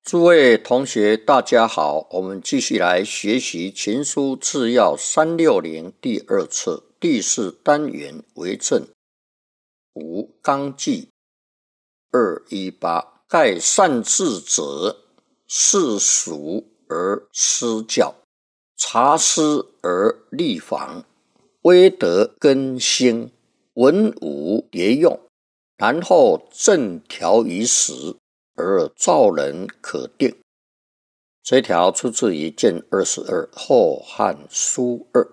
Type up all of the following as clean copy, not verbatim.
诸位同学大家好，我们继续来学习情书治要360第二册第4单元为正5纲纪218。盖善治者，世俗而施教，察思而立防，威德根兴，文武迭用，然后正调于时，而造人可定。这条出自于卷22后汉书2。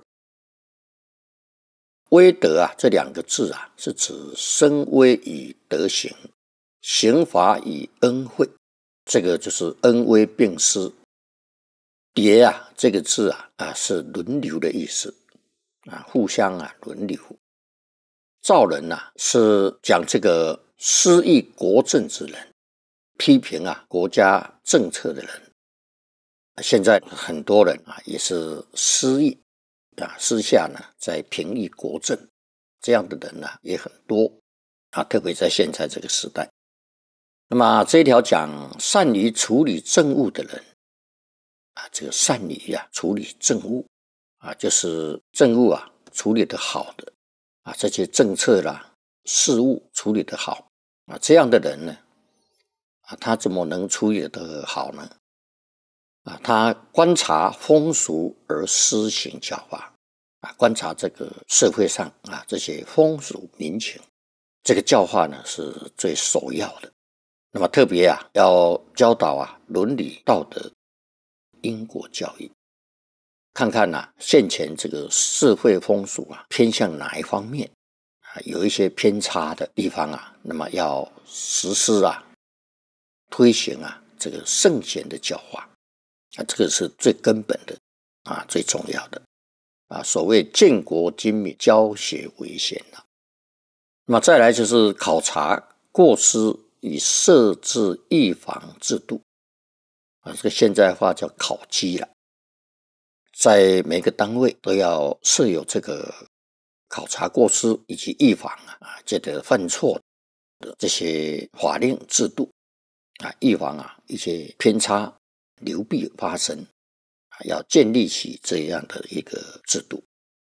威德这两个字是指声威与德行，刑罚与恩惠，这个就是恩威并施。迭这个字是轮流的意思互相轮流。造人是讲这个失意国政之人，批评国家政策的人。现在很多人也是失意私下在评议国政，这样的人也很多特别在现在这个时代。那么这一条讲善于处理政务的人这个善于处理政务就是政务处理得好的这些政策事务处理得好这样的人呢他怎么能处理得好呢他观察风俗而施行教化观察这个社会上这些风俗民情，这个教化呢是最首要的。那么特别要教导伦理道德因果教育，看看现前这个社会风俗偏向哪一方面有一些偏差的地方那么要实施推行这个圣贤的教化这个是最根本的最重要的所谓建国精密，教学为先那么再来就是考察过失与设置预防制度这个现在话叫考绩了，在每个单位都要设有这个考察过失以及预防这个犯错的这些法令制度预防一些偏差流弊发生要建立起这样的一个制度。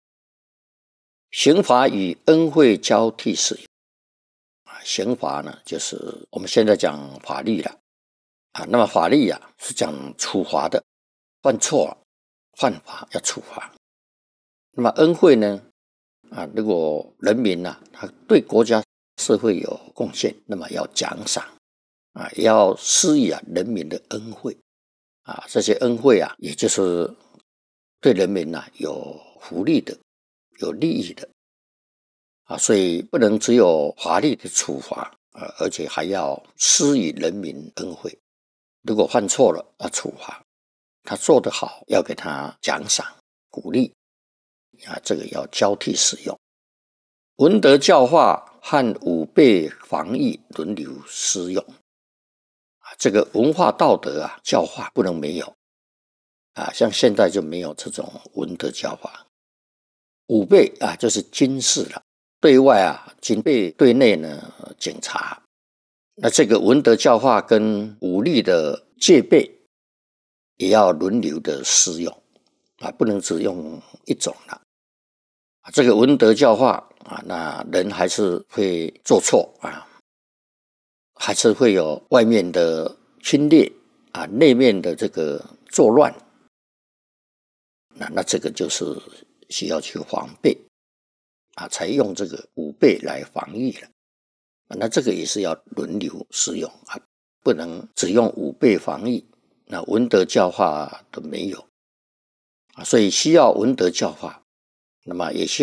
刑罚与恩惠交替适用刑罚呢就是我们现在讲法律了那么法律是讲处罚的，犯错犯法要处罚。那么恩惠呢如果人民他对国家社会有贡献，那么要奖赏也要施以人民的恩惠这些恩惠也就是对人民有福利的，有利益的所以不能只有法律的处罚而且还要施以人民恩惠。如果犯错了要处罚，他做得好要给他奖赏鼓励这个要交替使用。文德教化和武备防疫轮流施用这个文化道德教化不能没有像现在就没有这种文德教化。武备就是军事了，对外警备，对内呢警察。那这个文德教化跟武力的戒备也要轮流的施用不能只用一种了这个文德教化那人还是会做错还是会有外面的侵略内面的这个作乱那这个就是需要去防备才用这个武备来防御了那这个也是要轮流使用不能只用武备防御，那文德教化都没有所以需要文德教化，那么也需